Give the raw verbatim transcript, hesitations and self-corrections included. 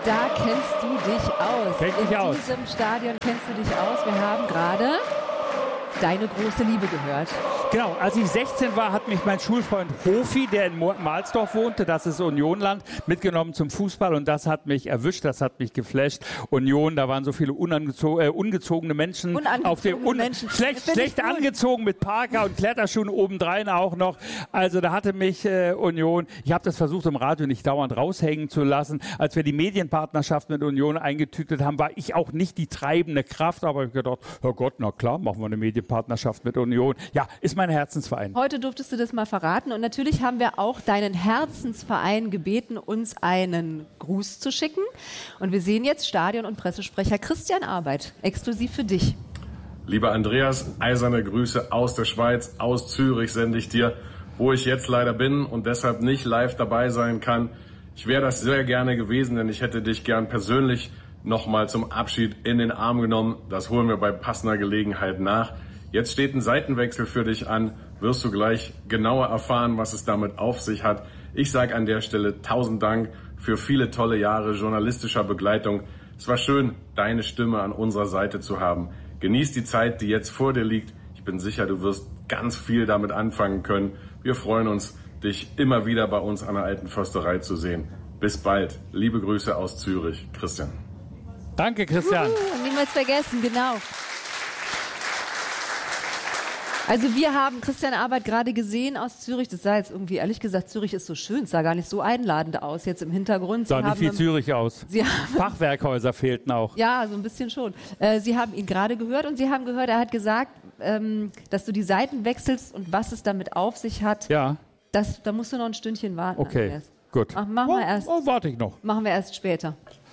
da kennst du dich aus. Kenn ich In aus. diesem Stadion kennst du dich aus. Wir haben gerade deine große Liebe gehört. Genau, als ich sechzehn war, hat mich mein Schulfreund Hofi, der in Mahlsdorf wohnte, das ist Unionland, mitgenommen zum Fußball und das hat mich erwischt, das hat mich geflasht. Union, da waren so viele unangezo- äh, ungezogene Menschen. Unangezogene auf dem un Menschen. Schlecht, Find ich schlecht gut. angezogen mit Parker und Kletterschuhen obendrein auch noch. Also da hatte mich äh, Union, ich habe das versucht im Radio nicht dauernd raushängen zu lassen. Als wir die Medienpartnerschaft mit Union eingetütet haben, war ich auch nicht die treibende Kraft, aber ich habe gedacht, Herrgott, na klar, machen wir eine Medienpartnerschaft mit Union. Ja, ist mein Herzensverein. Heute durftest du das mal verraten und natürlich haben wir auch deinen Herzensverein gebeten, uns einen Gruß zu schicken. Und wir sehen jetzt Stadion- und Pressesprecher Christian Arbeit, exklusiv für dich. Lieber Andreas, eiserne Grüße aus der Schweiz, aus Zürich sende ich dir, wo ich jetzt leider bin und deshalb nicht live dabei sein kann. Ich wäre das sehr gerne gewesen, denn ich hätte dich gern persönlich nochmal zum Abschied in den Arm genommen. Das holen wir bei passender Gelegenheit nach. Jetzt steht ein Seitenwechsel für dich an, wirst du gleich genauer erfahren, was es damit auf sich hat. Ich sage an der Stelle tausend Dank für viele tolle Jahre journalistischer Begleitung. Es war schön, deine Stimme an unserer Seite zu haben. Genieß die Zeit, die jetzt vor dir liegt. Ich bin sicher, du wirst ganz viel damit anfangen können. Wir freuen uns, dich immer wieder bei uns an der Alten Försterei zu sehen. Bis bald. Liebe Grüße aus Zürich. Christian. Danke, Christian. Uh, niemals vergessen, genau. Also wir haben Christian Arbeit gerade gesehen aus Zürich. Das sah jetzt irgendwie, ehrlich gesagt, Zürich ist so schön. Es sah gar nicht so einladend aus jetzt im Hintergrund. Sie Sah nicht haben wie im- Zürich aus. Sie haben, Fachwerkhäuser fehlten auch. ja, so ein bisschen schon. Äh, Sie haben ihn gerade gehört und Sie haben gehört, er hat gesagt, ähm, dass du die Seiten wechselst und was es damit auf sich hat. Ja, Das, da musst du noch ein Stündchen warten. okay, Andreas. gut. Ach, machen wir Oh, erst. oh, warte ich noch. Machen wir erst später.